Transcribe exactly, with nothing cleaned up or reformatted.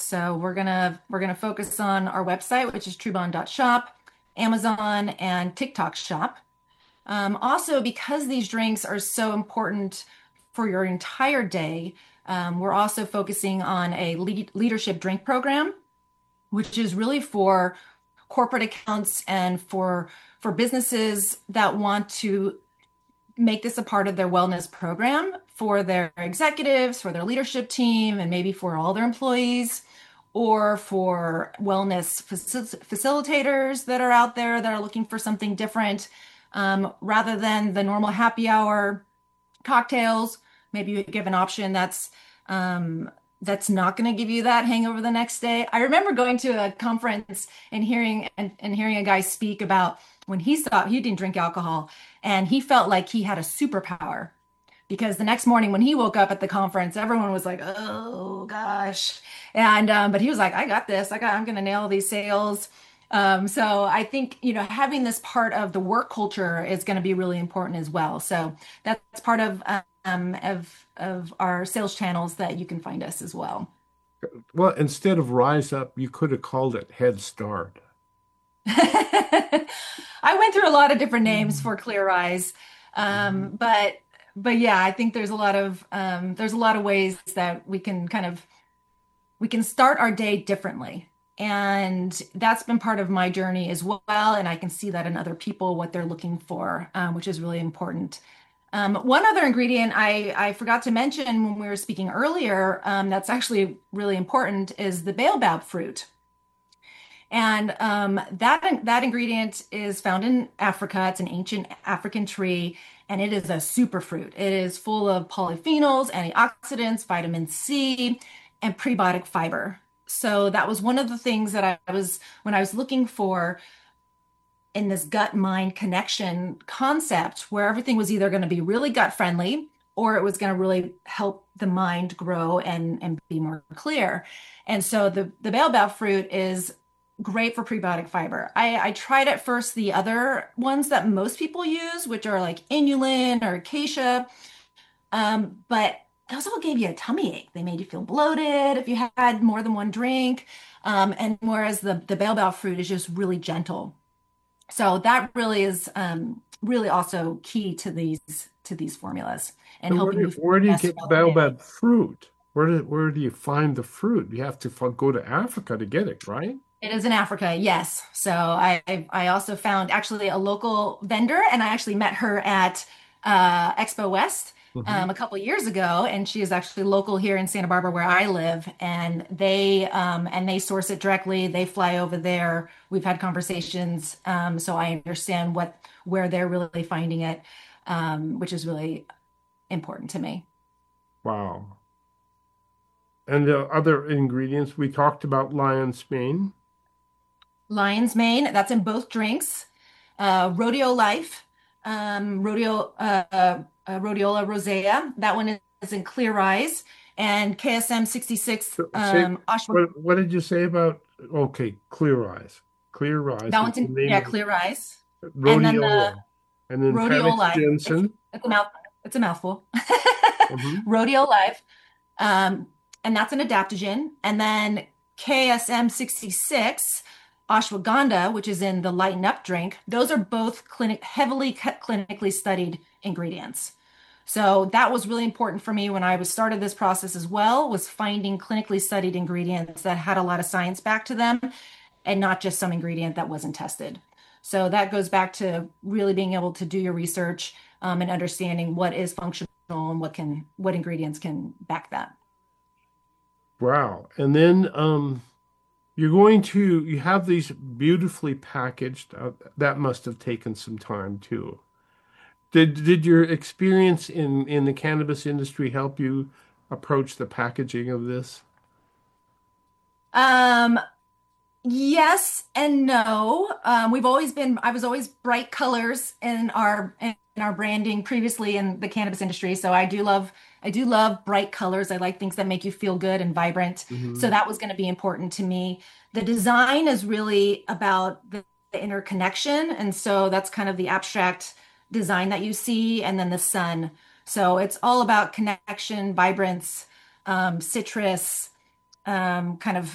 So we're gonna we're gonna focus on our website, which is trubon dot shop, Amazon, and TikTok shop. Um, also, because these drinks are so important for your entire day, um, we're also focusing on a lead leadership drink program, which is really for corporate accounts and for for businesses that want to make this a part of their wellness program for their executives, for their leadership team, and maybe for all their employees, or for wellness facil- facilitators that are out there that are looking for something different. Um, rather than the normal happy hour cocktails, maybe you give an option that's um, that's not going to give you that hangover the next day. I remember going to a conference and hearing and, and hearing a guy speak about when he stopped, he didn't drink alcohol, and he felt like he had a superpower because the next morning when he woke up at the conference, everyone was like, "Oh gosh," and um, but he was like, "I got this. I got. I'm going to nail these sales." Um, so I think, you know, having this part of the work culture is going to be really important as well. So that's part of um, of of our sales channels that you can find us as well. Well, instead of Rise Up, you could have called it Head Start. I went through a lot of different names for Clear Eyes, um, Mhm. but but yeah, I think there's a lot of um, there's a lot of ways that we can kind of we can start our day differently. And that's been part of my journey as well. And I can see that in other people, what they're looking for, um, which is really important. Um, one other ingredient I, I forgot to mention when we were speaking earlier, um, that's actually really important is the baobab fruit. And um, that that ingredient is found in Africa. It's an ancient African tree, and it is a superfruit. It is full of polyphenols, antioxidants, vitamin C, and prebiotic fiber. So that was one of the things that I was when I was looking for in this gut-mind connection concept, where everything was either going to be really gut friendly or it was going to really help the mind grow and and be more clear. And so the the baobab fruit is great for prebiotic fiber. I, I tried at first the other ones that most people use, which are like inulin or acacia, um, but those all gave you a tummy ache. They made you feel bloated if you had more than one drink. Um, and whereas the, the baobab fruit is just really gentle. So that really is um, really also key to these to these formulas and And where helping do you feel where do you best get throughout the day. baobab fruit? Where do where do you find the fruit? You have to f- go to Africa to get it, right? It is in Africa, yes. So I I also found actually a local vendor, and I actually met her at uh, Expo West Hmm. um, a couple years ago, and she is actually local here in Santa Barbara where I live, and they um, and they source it directly. They fly over there. We've had conversations, um, so I understand what where they're really finding it, um, which is really important to me. Wow. And the other ingredients we talked about lion's mane. Lion's mane, that's in both drinks. Uh, Rodeo Life, um, Rodeo, uh, uh, Rhodiola rosea, that one is in Clear Eyes, and K S M sixty-six, So, say um, Ashwa, what what did you say about okay, clear eyes. Clear eyes that is one's the in, name yeah, of Clear Eyes. And then the rhodiola. And then Rodeo Panax Life, it's, ginseng. it's a mouth, it's a mouthful. Hmm. Rodeo Life, um, and that's an adaptogen. And then K S M sixty-six, ashwagandha, which is in the Lighten Up drink. Those are both clinic heavily clinically studied ingredients. So that was really important for me when I was started this process as well, was finding clinically studied ingredients that had a lot of science back to them and not just some ingredient that wasn't tested. So that goes back to really being able to do your research um, and understanding what is functional and what can what ingredients can back that. Wow. And then um you're going to you have these beautifully packaged. Uh, that must have taken some time too. Did did your experience in in the cannabis industry help you approach the packaging of this? Um, Yes and no. Um, we've always been, I was always bright colors in our in our branding previously in the cannabis industry. So I do love I do love bright colors. I like things that make you feel good and vibrant. So Hmm. that was going to be important to me. The design is really about the, the interconnection. And so that's kind of the abstract design that you see, and then the sun. So it's all about connection, vibrance, um, citrus um, kind of